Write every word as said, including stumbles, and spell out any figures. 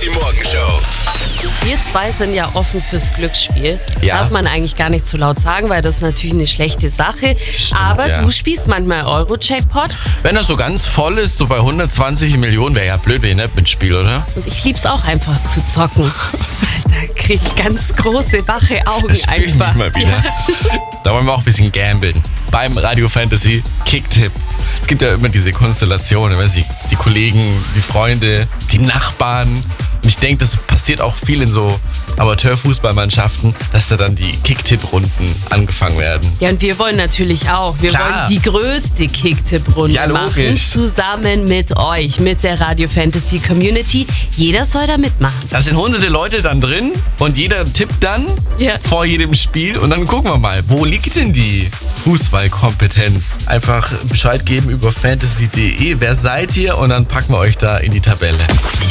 Flotti Morgenshow. Wir zwei sind ja offen fürs Glücksspiel. Das Ja. darf man eigentlich gar nicht zu laut sagen, weil das ist natürlich eine schlechte Sache. Stimmt, Aber ja. du spielst manchmal Euro-Jackpot Wenn er so ganz voll ist, so bei hundertzwanzig Millionen, wäre ja blöd, wenn ich nicht mitspiele, oder? und ich lieb's auch einfach zu zocken. Da krieg ich ganz große, wache Augen Das spiele ich einfach. nicht mal wieder. Da wollen wir auch ein bisschen gamblen. Beim Radio Fantasy Kicktipp. Es gibt ja immer diese Konstellationen, weiß ich, die Kollegen, die Freunde, die Nachbarn. Und ich denke, das passiert auch viel in so Amateurfußballmannschaften, dass da dann die Kicktipp-Runden angefangen werden. Ja, und wir wollen natürlich auch. Wir Klar. wollen die größte Kicktipp-Runde Ja, machen. logisch. Zusammen mit euch, mit der Radio Fantasy Community. Jeder soll da mitmachen. Da sind hunderte Leute dann drin und jeder tippt dann Ja. vor jedem Spiel und dann gucken wir mal, wo liegt denn die Fußballkompetenz? Einfach Bescheid geben über fantasy punkt de, wer seid ihr, und dann packen wir euch da in die Tabelle.